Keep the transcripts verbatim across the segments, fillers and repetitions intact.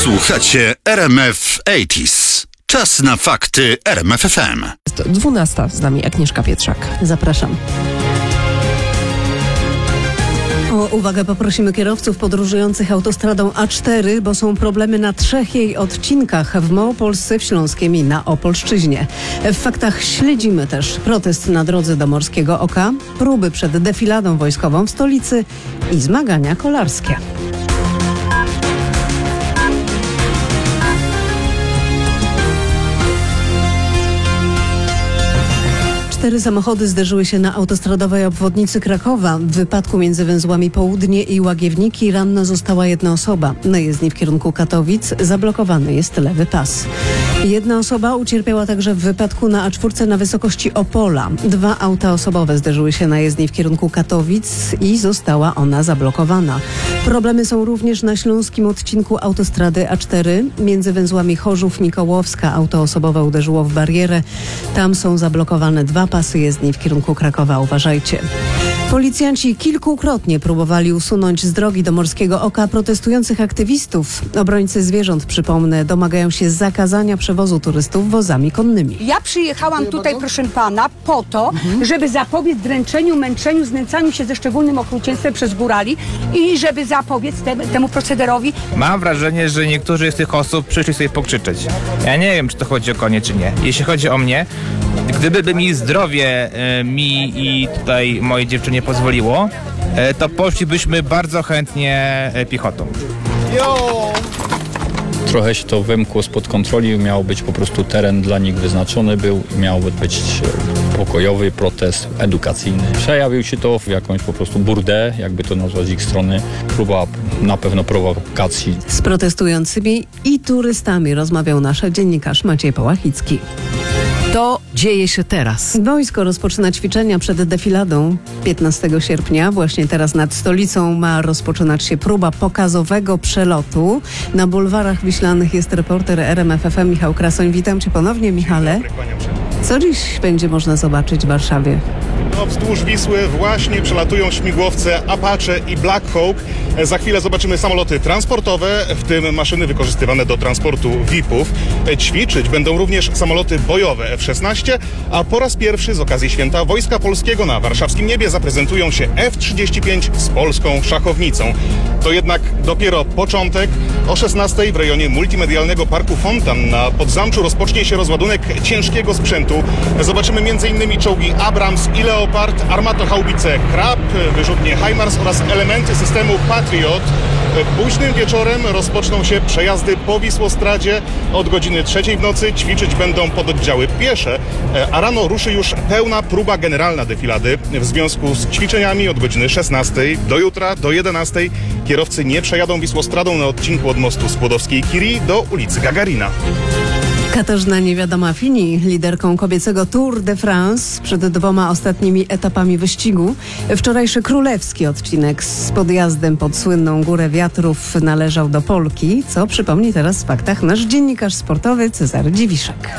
Słuchacie R M F osiemdziesiąt. Czas na fakty R M F F M. dwunasta, z nami Agnieszka Pietrzak. Zapraszam. O uwagę poprosimy kierowców podróżujących autostradą A cztery, bo są problemy na trzech jej odcinkach: w Małopolsce, w Śląskiem i na Opolszczyźnie. W faktach śledzimy też protest na drodze do Morskiego Oka, próby przed defiladą wojskową w stolicy i zmagania kolarskie. Cztery samochody zderzyły się na autostradowej obwodnicy Krakowa. W wypadku między węzłami Południe i Łagiewniki ranna została jedna osoba. Na jezdni w kierunku Katowic zablokowany jest lewy pas. Jedna osoba ucierpiała także w wypadku na A cztery na wysokości Opola. Dwa auta osobowe zderzyły się na jezdni w kierunku Katowic i została ona zablokowana. Problemy są również na śląskim odcinku autostrady A cztery. Między węzłami Chorzów-Mikołowska auto osobowe uderzyło w barierę. Tam są zablokowane dwa pasy jezdni w kierunku Krakowa. Uważajcie. Policjanci kilkukrotnie próbowali usunąć z drogi do Morskiego Oka protestujących aktywistów. Obrońcy zwierząt, przypomnę, domagają się zakazania przewozu turystów wozami konnymi. Ja przyjechałam tutaj, proszę pana, po to, mhm. żeby zapobiec dręczeniu, męczeniu, znęcaniu się ze szczególnym okrucieństwem przez górali i żeby zapobiec te, temu procederowi. Mam wrażenie, że niektórzy z tych osób przyszli sobie pokrzyczeć. Ja nie wiem, czy to chodzi o konie, czy nie. Jeśli chodzi o mnie, gdyby mi zdrowie e, mi i tutaj mojej dziewczynie pozwoliło, e, to poszlibyśmy bardzo chętnie e, piechotą. Yo! Trochę się to wymkło spod kontroli, miał być po prostu teren dla nich wyznaczony był i miał być pokojowy protest edukacyjny. Przejawił się to w jakąś po prostu burdę, jakby to nazwać z ich strony, próba na pewno prowokacji. Z protestującymi i turystami rozmawiał nasz dziennikarz Maciej Połachicki. To dzieje się teraz. Wojsko rozpoczyna ćwiczenia przed defiladą piętnastego sierpnia. Właśnie teraz nad stolicą ma rozpoczynać się próba pokazowego przelotu. Na bulwarach wiślanych jest reporter R M F F M Michał Krasoń. Witam cię ponownie, Michale. Co dziś będzie można zobaczyć w Warszawie? No, wzdłuż Wisły właśnie przelatują śmigłowce Apache i Black Hawk. Za chwilę zobaczymy samoloty transportowe, w tym maszyny wykorzystywane do transportu V I P-ów. Ćwiczyć będą również samoloty bojowe F szesnaście, a po raz pierwszy z okazji Święta Wojska Polskiego na warszawskim niebie zaprezentują się F trzydzieści pięć z polską szachownicą. To jednak dopiero początek. O szesnastej w rejonie multimedialnego Parku Fontan na Podzamczu rozpocznie się rozładunek ciężkiego sprzętu. Zobaczymy między innymi czołgi Abrams i Leopard, armatohaubice Krab, wyrzutnie HIMARS oraz elementy systemu Patriot. Późnym wieczorem rozpoczną się przejazdy po Wisłostradzie. Od godziny trzeciej w nocy ćwiczyć będą pododdziały piesze, a rano ruszy już pełna próba generalna defilady. W związku z ćwiczeniami od godziny szesnastej do jutra do jedenastej kierowcy nie przejadą Wisłostradą na odcinku od mostu Skłodowskiej-Curie do ulicy Gagarina. Katarzyna Niewiadoma-Fini, liderką kobiecego Tour de France przed dwoma ostatnimi etapami wyścigu. Wczorajszy królewski odcinek z podjazdem pod słynną Górę Wiatrów należał do Polki, co przypomni teraz w faktach nasz dziennikarz sportowy Cezary Dziwiszek.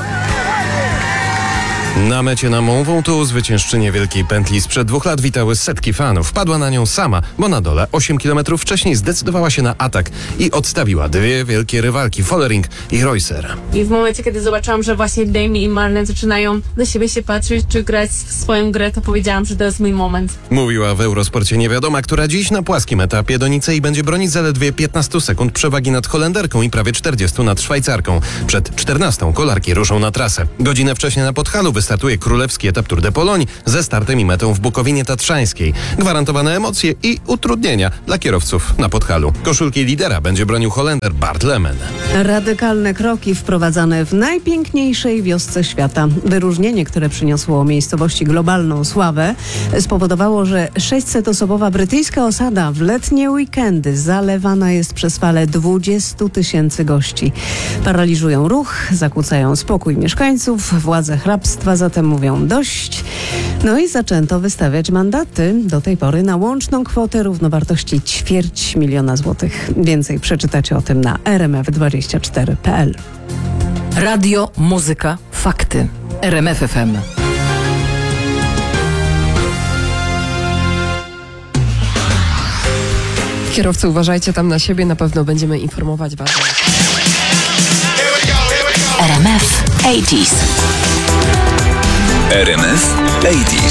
Na mecie na Mont Ventoux zwyciężczynie Wielkiej Pętli sprzed dwóch lat witały setki fanów. Padła na nią sama, bo na dole osiem kilometrów wcześniej zdecydowała się na atak i odstawiła dwie wielkie rywalki, Follering i Reusser. I w momencie, kiedy zobaczyłam, że właśnie Demi i Marlene zaczynają na siebie się patrzeć, czy grać w swoją grę, to powiedziałam, że to jest mój moment. Mówiła w Eurosporcie Niewiadoma, która dziś na płaskim etapie do Nicei będzie bronić zaledwie piętnaście sekund przewagi nad Holenderką i prawie czterdzieści nad Szwajcarką. Przed czternastą kolarki ruszą na trasę. Godzinę wcześniej na Podhalu wystartuje królewski etap Tour de Pologne ze startem i metą w Bukowinie Tatrzańskiej. Gwarantowane emocje i utrudnienia dla kierowców na Podhalu. Koszulki lidera będzie bronił Holender Bart Lemen. Radykalne kroki wprowadzane w najpiękniejszej wiosce świata. Wyróżnienie, które przyniosło miejscowości globalną sławę, spowodowało, że sześćsetosobowa brytyjska osada w letnie weekendy zalewana jest przez falę dwudziestu tysięcy gości. Paraliżują ruch, zakłócają spokój mieszkańców, władze hrabstwa zatem mówią dość. No i zaczęto wystawiać mandaty do tej pory na łączną kwotę równowartości ćwierć miliona złotych. Więcej przeczytacie o tym na r m f dwadzieścia cztery kropka p l. Radio, muzyka, fakty. R M F F M. Kierowcy, uważajcie tam na siebie, na pewno będziemy informować was. R M F osiemdziesiąt. R M F osiemdziesiąt.